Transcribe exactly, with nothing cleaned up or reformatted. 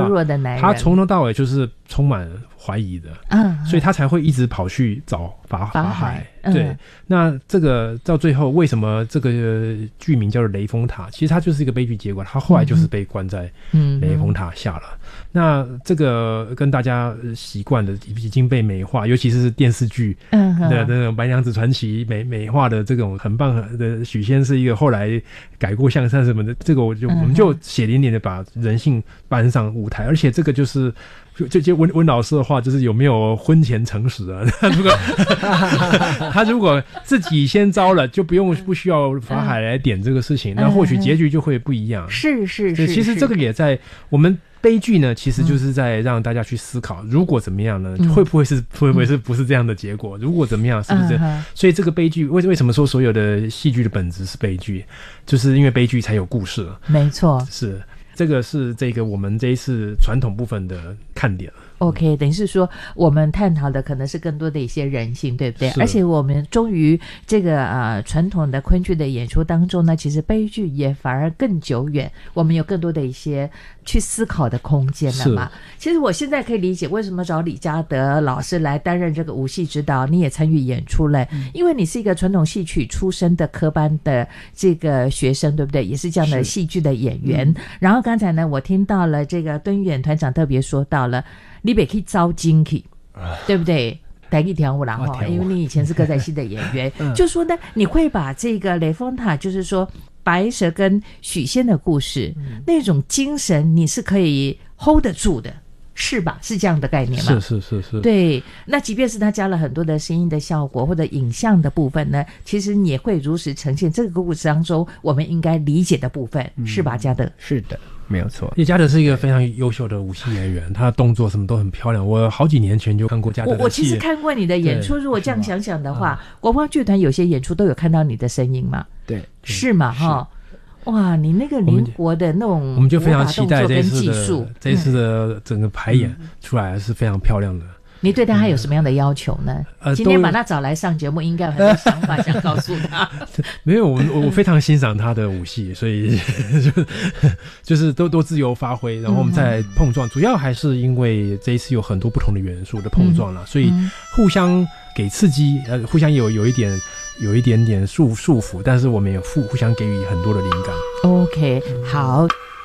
弱的男人， 他从头到尾就是充满怀疑的，嗯，所以他才会一直跑去找法法海。嗯、对，那这个到最后为什么这个剧名叫做雷峰塔？其实它就是一个悲剧结果，他后来就是被关在雷峰塔下了。嗯、那这个跟大家习惯的已经被美化，尤其是电视剧的那种《白娘子传奇》美美化的这种很棒的许仙是一个后来改过向善什么的，这个我就、嗯、我们就血淋淋的把人性搬上舞台，而且这个就是就就温温老师的话，就是有没有婚前诚实啊？他如果他如果自己先招了，就不用不需要法海来点这个事情，嗯、那或许结局就会不一样。 是是是， 其实这个也在我们悲剧呢，其实就是在让大家去思考，如果怎么样呢？嗯、会不会是会不会是不是这样的结果？如果怎么样，是不是？嗯、所以这个悲剧为为什么说所有的戏剧的本质是悲剧？就是因为悲剧才有故事。 没错， 是。这个是这个我们这一次传统部分的看点。 OK， 等于是说我们探讨的可能是更多的一些人性，对不对？而且我们终于这个呃传统的昆剧的演出当中呢，其实悲剧也反而更久远，我们有更多的一些去思考的空间了嘛。其实我现在可以理解为什么找李嘉德老师来担任这个舞戏指导，你也参与演出了，嗯、因为你是一个传统戏曲出身的科班的这个学生，对不对？也是这样的戏剧的演员。嗯、然后刚才呢，我听到了这个敦远团长特别说到了。你别去招金去，对不对？台语跳舞啦哈，因为你以前是歌仔戏的演员，嗯、就说呢，你会把这个雷峰塔，就是说白蛇跟许仙的故事，嗯、那种精神，你是可以 hold 得住的，是吧？是这样的概念吗？ 是是是是。 对，那即便是他加了很多的声音的效果或者影像的部分呢，其实也会如实呈现这个故事当中我们应该理解的部分，嗯、是吧？嘉德？ 是的。没有错， 叶嘉德是一个非常优秀的武戏演员，他的动作什么都很漂亮。我好几年前就看过嘉德的戏。 我我其实看过你的演出，如果这样想想的话，国光剧团有些演出都有看到你的声音嘛？ 对， 是嘛？哈，哇，你那个灵活的那种， 我们就非常期待这一次的这一次的整个排演出来是非常漂亮的。 你对他还有什么样的要求呢？呃、今天把他找来上节目，应该有很多想法想告诉他。 没有，我我非常欣赏他的武戏，所以就就是都都自由发挥，然后我们再碰撞。嗯、主要还是因为这一次有很多不同的元素的碰撞了，嗯、所以互相给刺激，呃，互相有有一点有一点点束束缚，但是我们也互互相给予很多的灵感。 OK， 好。